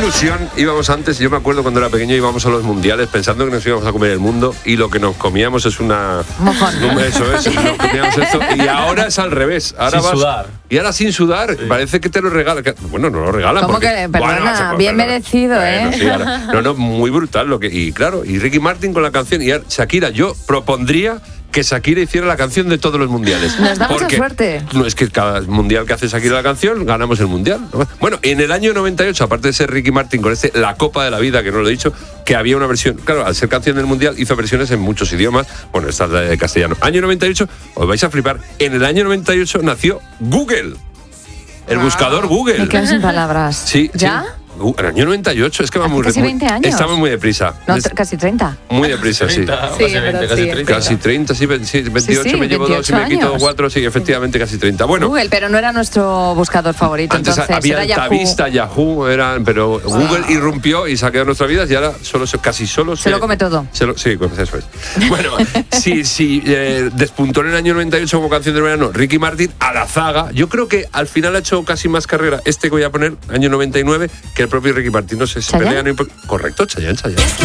ilusión íbamos antes. Yo me acuerdo cuando era pequeño íbamos a los mundiales pensando que nos íbamos a comer el mundo y lo que nos comíamos es una... Mojón. Eso es, nos comíamos esto. Y ahora es al revés. Ahora sin sudar. Y ahora sin sudar. Sí. Parece que te lo regalan. Bueno, no lo regalan. ¿Cómo porque, que? Perdona, bien merecido, bueno, sí, ahora, no, muy brutal. Y claro, y Ricky Martin con la canción. Y Shakira, yo propondría que Shakira hiciera la canción de todos los mundiales. Nos da mucha suerte. No, es que cada mundial que hace Shakira la canción, ganamos el mundial. Bueno, en el año 98, aparte de ser Ricky Martin con La Copa de la Vida, que no lo he dicho, que había una versión, claro, al ser canción del mundial, hizo versiones en muchos idiomas. Bueno, esta es la de castellano. Año 98, os vais a flipar, en el año 98 nació Google. El buscador Google. Me quedo sin palabras. Sí. ¿Ya? Sí. El año 98, es que va muy... Casi 20 años. Estamos muy deprisa. No, casi 30. Muy deprisa, 30, sí. Casi 30, sí, 28 sí, me llevo 2 y me quito 4, sí, efectivamente, casi 30. Bueno, Google, pero no era nuestro buscador favorito. Antes entonces, había Altavista, Yahoo, pero Google irrumpió y se ha quedado en nuestras vidas y ahora casi solo se lo come todo. Sí, eso es. Bueno, sí, despuntó en el año 98 como canción del verano Ricky Martin a la zaga. Yo creo que al final ha hecho casi más carrera que voy a poner, año 99, que el propio Ricky Martin. No sé, se pelean. Correcto, Chayanne.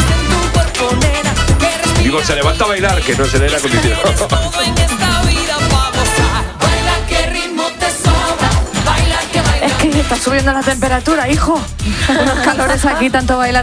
Digo, se levanta a bailar, que no se le da acondicionado. Es que está subiendo la temperatura, hijo. Unos calores aquí, tanto bailar.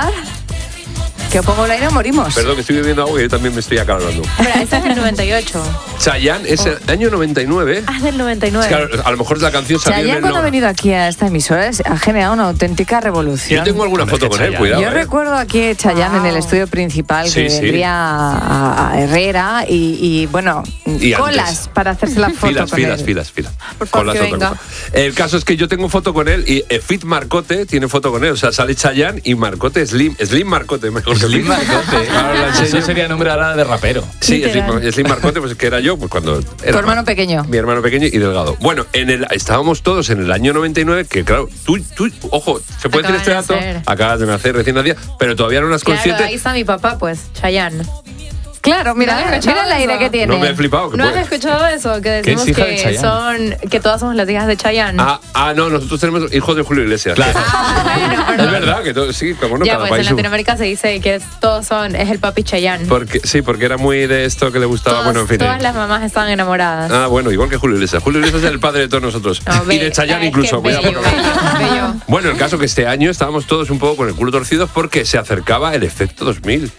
Que pongo el aire, morimos. Perdón, que estoy bebiendo agua y yo también me estoy acalorando. Pero esta es del 98. Chayanne es el año 99. Ah, es del 99. Claro, a lo mejor la canción salió Chayanne cuando ha venido aquí a esta emisora ha generado una auténtica revolución. Yo tengo alguna foto con él, cuidado. Yo recuerdo aquí Chayanne en el estudio principal que vendría a Herrera y bueno, y colas antes, para hacerse la foto con él. Filas. Por favor, que venga. El caso es que yo tengo foto con él y Fit Marcote tiene foto con él. O sea, sale Chayanne y Marcote, Slim Marcote, mejor. Slim Marcote. Eso sería nombre ahora de rapero. Sí, Slim Marcote, pues que era yo, pues cuando era tu hermano pequeño. Mi hermano pequeño y delgado. Bueno, estábamos todos en el año 99, que claro, tú ojo, se puede decir este dato, acabas de nacer, recién nacida, pero todavía no eras consciente. Ahí está mi papá, pues, Chayanne. Claro, mira el aire que tiene. No me he flipado. ¿No has escuchado eso? Que decimos que todas somos las hijas de Chayanne. No, nosotros tenemos hijos de Julio Iglesias. Claro. Es verdad que todos, sí, como no, ya, cada pues país. en Latinoamérica se dice que es el papi Chayanne. Porque era muy de esto que le gustaba, bueno, en fin. Todas las mamás estaban enamoradas. Bueno, igual que Julio Iglesias. Julio Iglesias es el padre de todos nosotros. Y de Chayanne incluso. Bello. Bueno, el caso que este año estábamos todos un poco con el culo torcido porque se acercaba el efecto 2000.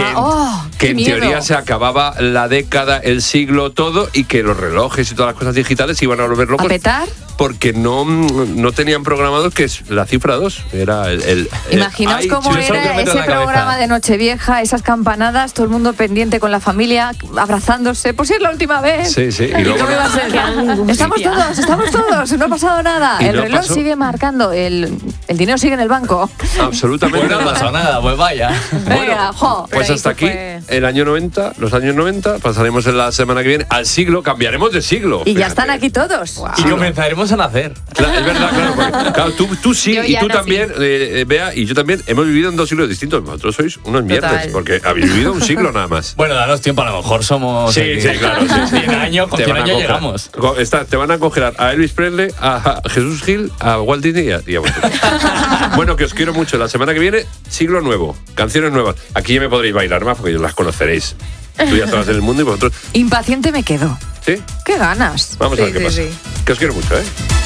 Que en teoría se acababa la década, el siglo, todo, y que los relojes y todas las cosas digitales iban a volver locos. ¿A petar? Porque no tenían programados que es la cifra 2. Era Imaginaos cómo era ese programa de Nochevieja, esas campanadas, todo el mundo pendiente con la familia, abrazándose, pues es la última vez. Sí. Y luego cómo iba a ser. Estamos todos, no ha pasado nada. El reloj sigue marcando, el dinero sigue en el banco. Absolutamente. Pues no ha pasado nada, pues vaya. Venga, pues hasta aquí, el año 90, los años 90, pasaremos en la semana que viene al siglo, cambiaremos de siglo. Y ya están aquí todos. Wow. Y comenzaremos a nacer. Claro, es verdad, claro. Tú sí, y tú también, Bea, y yo también, hemos vivido en 2 siglos distintos. Vosotros sois unos mierdas, porque habéis vivido un siglo nada más. Bueno, danos tiempo, a lo mejor somos... Sí, claro. 100 años, con 100 años llegamos. Te van a congelar a Elvis Presley, a Jesús Gil, a Walt Disney y a vosotros. Bueno, que os quiero mucho. La semana que viene, siglo nuevo, canciones nuevas. Aquí ya me podréis bailar más porque las conoceréis. Tú ya estabas en el mundo y vosotros... Impaciente me quedo. ¿Sí? ¿Qué ganas? Vamos a ver qué pasa. Que os quiero mucho, ¿eh?